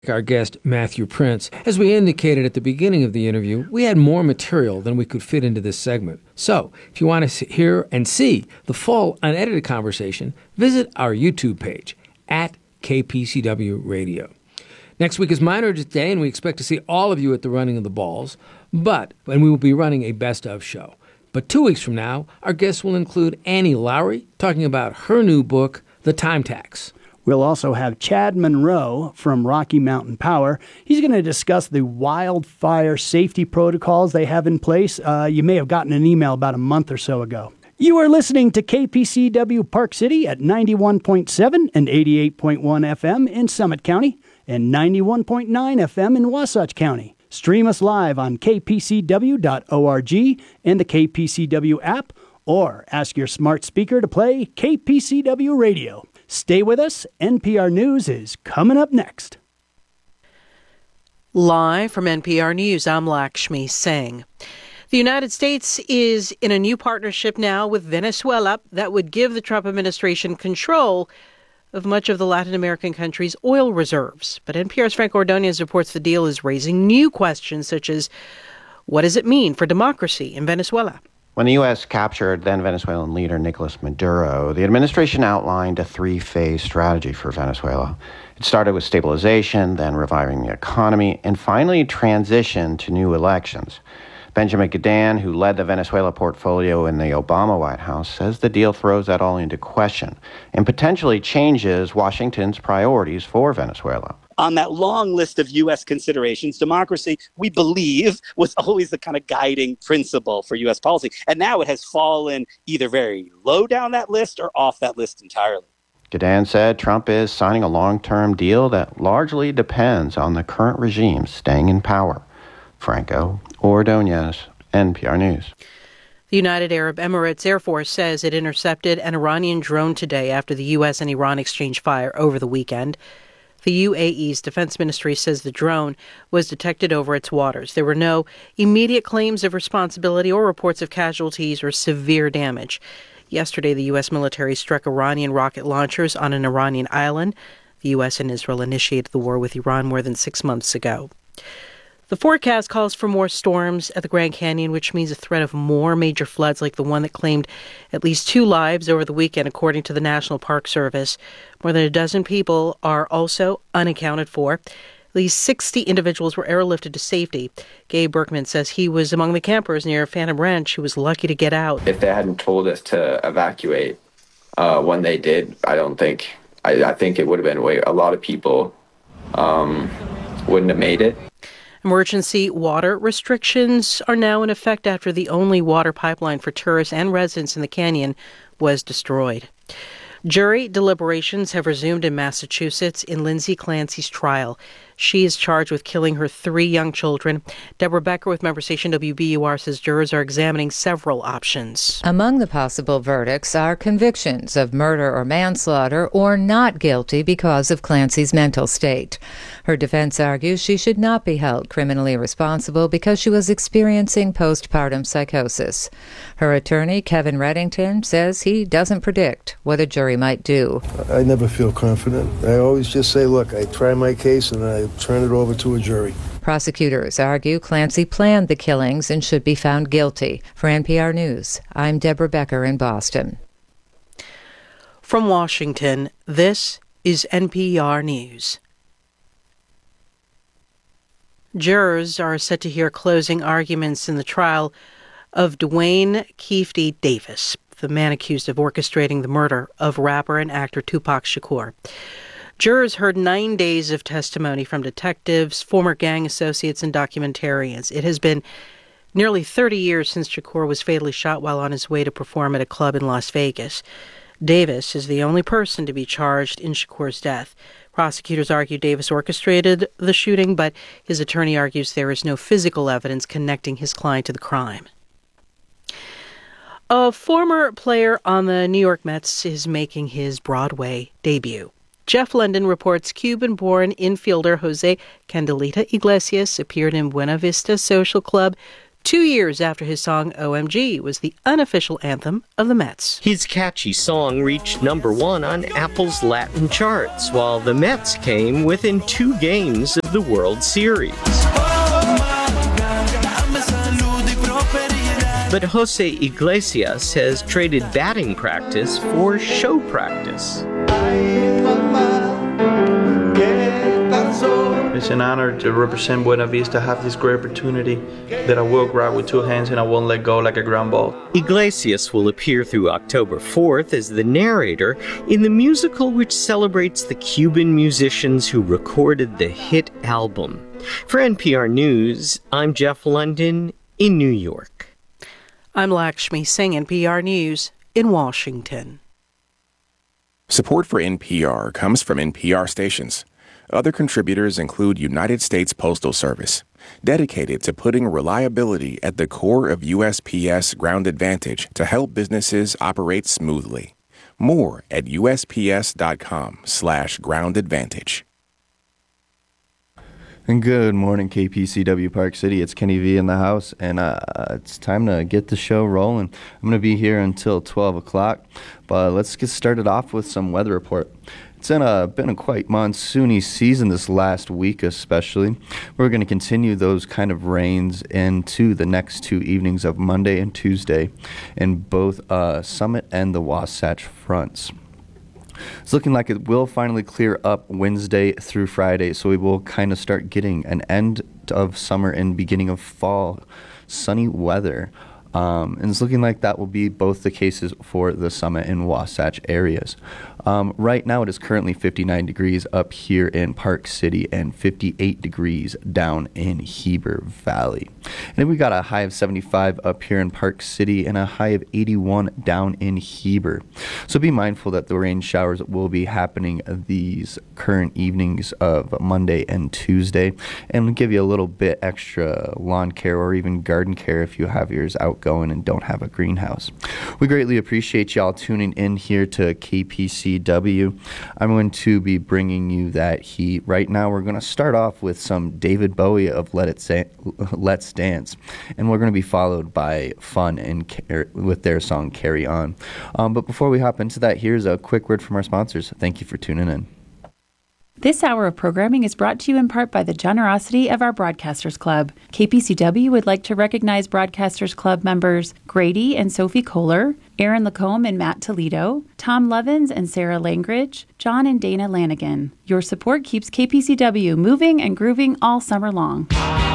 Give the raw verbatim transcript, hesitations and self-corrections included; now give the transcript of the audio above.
Our guest, Matthew Prince. As we indicated at the beginning of the interview, we had more material than we could fit into this segment. So, if you want to hear and see the full unedited conversation, visit our YouTube page at K P C W Radio. Next week is Miners Day, and we expect to see all of you at the Running of the Balls, but and we will be running a best-of show. But two weeks from now, our guests will include Annie Lowrey talking about her new book, The Time Tax. We'll also have Chad Monroe from Rocky Mountain Power. He's going to discuss the wildfire safety protocols they have in place. Uh, you may have gotten an email about a month or so ago. You are listening to K P C W Park City at ninety-one point seven and eighty-eight point one F M in Summit County and ninety-one point nine F M in Wasatch County. Stream us live on k p c w dot org and the K P C W app, or ask your smart speaker to play K P C W Radio. Stay with us. N P R News is coming up next. Live from N P R News, I'm Lakshmi Singh. The United States is in a new partnership now with Venezuela that would give the Trump administration control of much of the Latin American country's oil reserves. But N P R's Frank Ordonez reports the deal is raising new questions, such as what does it mean for democracy in Venezuela? When the U S captured then-Venezuelan leader Nicolas Maduro, the administration outlined a three-phase strategy for Venezuela. It started with stabilization, then reviving the economy, and finally transition to new elections. Benjamin Gadan, who led the Venezuela portfolio in the Obama White House, says the deal throws that all into question and potentially changes Washington's priorities for Venezuela. On that long list of U S considerations, democracy, we believe, was always the kind of guiding principle for U S policy. And now it has fallen either very low down that list or off that list entirely. Gadan said Trump is signing a long-term deal that largely depends on the current regime staying in power. Franco Ordonez, N P R News. The United Arab Emirates Air Force says it intercepted an Iranian drone today after the U S and Iran exchanged fire over the weekend. The U A E's defense ministry says the drone was detected over its waters. There were no immediate claims of responsibility or reports of casualties or severe damage. Yesterday, the U S military struck Iranian rocket launchers on an Iranian island. The U S and Israel initiated the war with Iran more than six months ago. The forecast calls for more storms at the Grand Canyon, which means a threat of more major floods like the one that claimed at least two lives over the weekend, according to the National Park Service. More than a dozen people are also unaccounted for. At least sixty individuals were airlifted to safety. Gabe Berkman says he was among the campers near Phantom Ranch who was lucky to get out. If they hadn't told us to evacuate uh, when they did, I don't think, I, I think it would have been way, a lot of people um, wouldn't have made it. Emergency water restrictions are now in effect after the only water pipeline for tourists and residents in the canyon was destroyed. Jury deliberations have resumed in Massachusetts in Lindsay Clancy's trial. She is charged with killing her three young children. Deborah Becker with member station W B U R says jurors are examining several options. Among the possible verdicts are convictions of murder or manslaughter or not guilty because of Clancy's mental state. Her defense argues she should not be held criminally responsible because she was experiencing postpartum psychosis. Her attorney, Kevin Reddington, says he doesn't predict what a jury might do. I never feel confident. I always just say, look, I try my case and I turn it over to a jury. Prosecutors argue Clancy planned the killings and should be found guilty. For N P R News, I'm Deborah Becker in Boston. From Washington, this is N P R News. Jurors are set to hear closing arguments in the trial of Duane Kefte Davis, the man accused of orchestrating the murder of rapper and actor Tupac Shakur. Jurors heard nine days of testimony from detectives, former gang associates, and documentarians. It has been nearly thirty years since Shakur was fatally shot while on his way to perform at a club in Las Vegas. Davis is the only person to be charged in Shakur's death. Prosecutors argue Davis orchestrated the shooting, but his attorney argues there is no physical evidence connecting his client to the crime. A former player on the New York Mets is making his Broadway debut. Jeff London reports Cuban-born infielder Jose Candelita Iglesias appeared in Buena Vista Social Club two years after his song O M G was the unofficial anthem of the Mets. His catchy song reached number one on Apple's Latin charts, while the Mets came within two games of the World Series. But Jose Iglesias has traded batting practice for show practice. It's an honor to represent Buena Vista, have this great opportunity that I will grab with two hands and I won't let go like a ground ball. Iglesias will appear through October fourth as the narrator in the musical which celebrates the Cuban musicians who recorded the hit album. For N P R News, I'm Jeff London in New York. I'm Lakshmi Singh, N P R News in Washington. Support for N P R comes from N P R stations. Other contributors include United States Postal Service, dedicated to putting reliability at the core of U S P S Ground Advantage to help businesses operate smoothly. More at U S P S dot com slash ground advantage. And good morning, K P C W Park City. It's Kenny V in the house, and uh, it's time to get the show rolling. I'm going to be here until twelve o'clock, but let's get started off with some weather report. It's in a, been a quite monsoony season this last week especially. We're going to continue those kind of rains into the next two evenings of Monday and Tuesday in both uh, Summit and the Wasatch fronts. It's looking like it will finally clear up Wednesday through Friday, so we will kind of start getting an end of summer and beginning of fall sunny weather. Um, and it's looking like that will be both the cases for the Summit and Wasatch areas. Um, right now it is currently fifty-nine degrees up here in Park City and fifty-eight degrees down in Heber Valley. And then we got a high of seventy-five up here in Park City and a high of eighty-one down in Heber. So be mindful that the rain showers will be happening these current evenings of Monday and Tuesday, and we'll give you a little bit extra lawn care or even garden care if you have yours outgoing and don't have a greenhouse. We greatly appreciate y'all tuning in here to K P C W. I'm going to be bringing you that heat. Right now we're going to start off with some David Bowie of Let It Sa- Let's Dance, and we're going to be followed by Fun and Car- with their song Carry On. Um, but before we hop into that, here's a quick word from our sponsors. Thank you for tuning in. This hour of programming is brought to you in part by the generosity of our Broadcasters Club. K P C W would like to recognize Broadcasters Club members Grady and Sophie Kohler, Aaron Lacombe and Matt Toledo, Tom Levins and Sarah Langridge, John and Dana Lanigan. Your support keeps K P C W moving and grooving all summer long.